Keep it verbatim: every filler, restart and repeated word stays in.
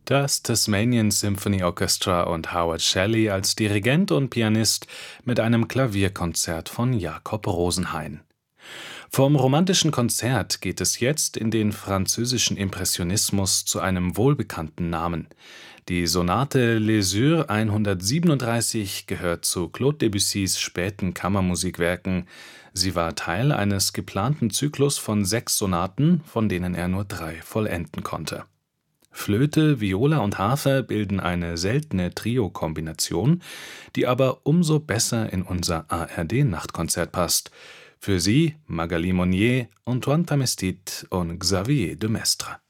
Das Tasmanian Symphony Orchestra und Howard Shelley als Dirigent und Pianist mit einem Klavierkonzert von Jakob Rosenhain. Vom romantischen Konzert geht es jetzt in den französischen Impressionismus zu einem wohlbekannten Namen. Die Sonate Les Yeux hundertsiebenunddreißig gehört zu Claude Debussys späten Kammermusikwerken. Sie war Teil eines geplanten Zyklus von sechs Sonaten, von denen er nur drei vollenden konnte. Flöte, Viola und Harfe bilden eine seltene Trio-Kombination, die aber umso besser in unser A R D-Nachtkonzert passt. Für sie Magali Monnier, Antoine Tamestit und Xavier de Maistre.